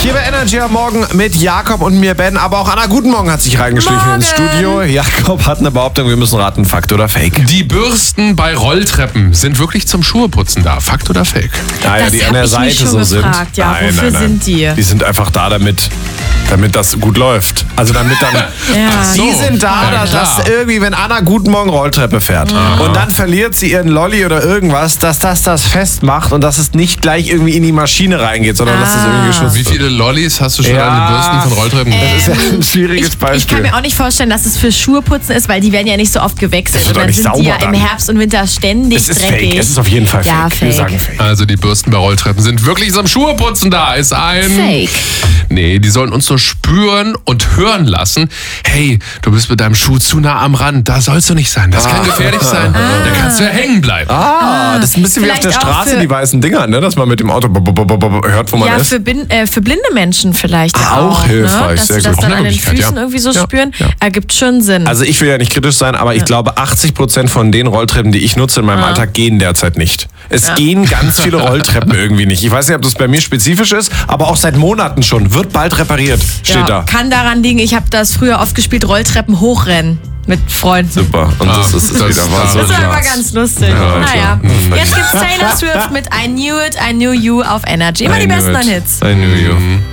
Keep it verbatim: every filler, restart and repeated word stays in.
Hier bei Energy am Morgen mit Jakob und mir, Ben. Aber auch Anna Guten Morgen hat sich reingeschlichen Morgen. ins Studio. Jakob hat eine Behauptung, wir müssen raten, Fakt oder Fake. Die Bürsten bei Rolltreppen sind wirklich zum Schuheputzen da. Fakt oder Fake? Naja, Das die hab an der ich Seite mich schon so sind. gefragt, ja. Nein, Wofür nein, nein. sind die? Die sind einfach da, damit, damit das gut läuft. Also damit dann... Ja. so. Die sind da, Ja, dass, klar. dass irgendwie, wenn Anna Guten Morgen Rolltreppe fährt und dann verliert sie ihren Lolli oder irgendwas, dass das das festmacht und dass es nicht gleich irgendwie in die Maschine reingeht, sondern dass es irgendwie geschützt Wie wird. viele Lollis hast du schon Ja. an den Bürsten von Rolltreppen gesehen? Das ist ja ein schwieriges Ich, ich Beispiel. kann mir auch nicht vorstellen, dass es für Schuheputzen ist, weil die werden ja nicht so oft gewechselt. Das wird Und doch dann nicht sind die ja sauber im dann. Herbst und Winter ständig Es ist dreckig. fake, es ist auf jeden Fall fake. Ja, Wir fake. sagen fake. Also die Bürsten bei Rolltreppen sind wirklich zum Schuheputzen da. Ist ein... Fake. Nee, die sollen uns nur spüren und hören lassen. Hey, du bist mit deinem Schuh zu nah am Rand. Da sollst du nicht sein. Das kann gefährlich sein. Da kannst du ja hängen bleiben. Ah, das ist ein bisschen wie auf der Vielleicht auch Straße, für- die weißen Dinger, ne? Dass man mit dem Auto b- b- b- b- hört, wo man Ja, ist. für, bin, äh, für blinde Menschen vielleicht Ah, auch auch. hilfreich, ne? Dass sehr sie das gut. dann Auch eine an den Möglichkeit, Füßen ja. irgendwie so Ja, spüren, ja. ergibt schon Sinn. Also ich will ja nicht kritisch sein, aber ich glaube, achtzig Prozent von den Rolltreppen, die ich nutze in meinem Alltag, gehen derzeit nicht. Es gehen ganz viele Rolltreppen irgendwie nicht. Ich weiß nicht, ob das bei mir spezifisch ist, aber auch seit Monaten schon. Wird bald repariert, steht ja, da. Kann daran liegen, ich habe das früher oft gespielt, Rolltreppen hochrennen mit Freunden. Super. Und das Ah, ist das- wieder was. das Das war klar. aber ganz lustig. Ja, naja, klar. Mhm. jetzt gibt's Taylor Swift mit I Knew It, I Knew You auf Energy. Immer die I knew besten it. Hits. I knew you.